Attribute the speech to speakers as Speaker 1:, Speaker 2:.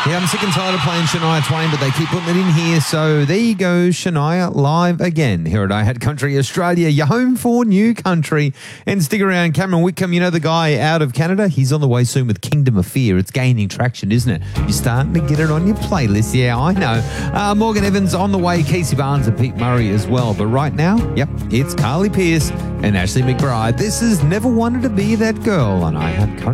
Speaker 1: Yeah, I'm sick and tired of playing Shania Twain, but they keep putting it in here. So there you go, Shania live again here at I Had Country Australia, your home for new country. And stick around, Cameron Whitcomb, you know the guy out of Canada? He's on the way soon with Kingdom of Fear. It's gaining traction, isn't it? You're starting to get it on your playlist. Yeah, I know. Morgan Evans on the way, Casey Barnes and Pete Murray as well. But right now, yep, it's Carly Pearce and Ashley McBride. This is Never Wanted to Be That Girl, and I Had Country.